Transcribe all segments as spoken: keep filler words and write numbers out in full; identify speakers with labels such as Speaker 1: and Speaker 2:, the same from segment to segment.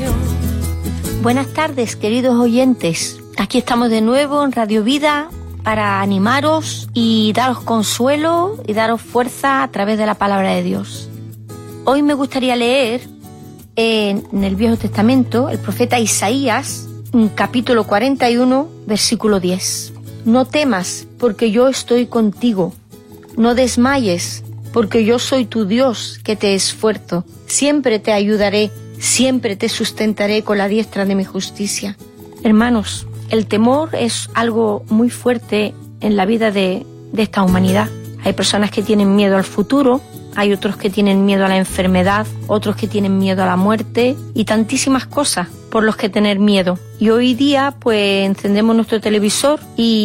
Speaker 1: canción.
Speaker 2: Buenas tardes, queridos oyentes. Aquí estamos de nuevo en Radio Vida para animaros y daros consuelo y daros fuerza a través de la palabra de Dios. Hoy me gustaría leer en el Viejo Testamento el profeta Isaías, capítulo cuarenta y uno, versículo diez. No temas, porque yo estoy contigo. No desmayes, porque yo soy tu Dios, que te esfuerzo. Siempre te ayudaré, siempre te sustentaré con la diestra de mi justicia. Hermanos, el temor es algo muy fuerte en la vida de, de esta humanidad. Hay personas que tienen miedo al futuro, hay otros que tienen miedo a la enfermedad, otros que tienen miedo a la muerte y tantísimas cosas por los que tener miedo. Y hoy día pues encendemos nuestro televisor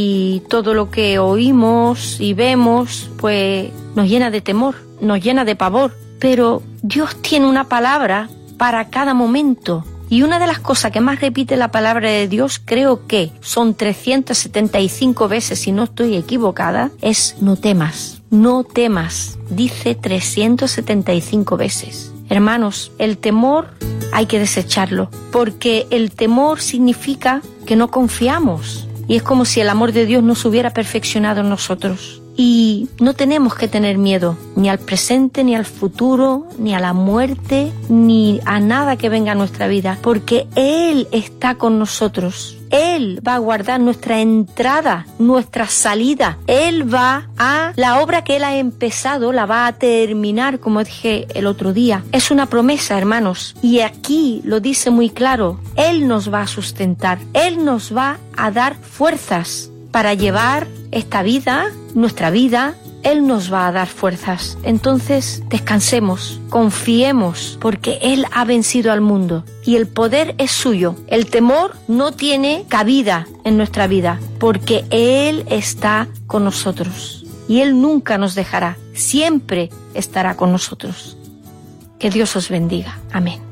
Speaker 2: y todo lo que oímos y vemos pues nos llena de temor, nos llena de pavor. Pero Dios tiene una palabra para cada momento. Y una de las cosas que más repite la palabra de Dios, creo que son trescientas setenta y cinco veces, si no estoy equivocada, es no temas, no temas. Dice trescientas setenta y cinco veces. Hermanos, el temor hay que desecharlo, porque el temor significa que no confiamos. Y es como si el amor de Dios no se hubiera perfeccionado en nosotros. Y no tenemos que tener miedo, ni al presente, ni al futuro, ni a la muerte, ni a nada que venga a nuestra vida, porque Él está con nosotros. Él va a guardar nuestra entrada, nuestra salida. Él va a, la obra que Él ha empezado, la va a terminar, como dije el otro día. Es una promesa, hermanos, y aquí lo dice muy claro. Él nos va a sustentar, Él nos va a dar fuerzas para llevar esta vida, nuestra vida. Él nos va a dar fuerzas. Entonces, descansemos, confiemos, porque Él ha vencido al mundo y el poder es suyo. El temor no tiene cabida en nuestra vida, porque Él está con nosotros y Él nunca nos dejará, siempre estará con nosotros. Que Dios os bendiga. Amén.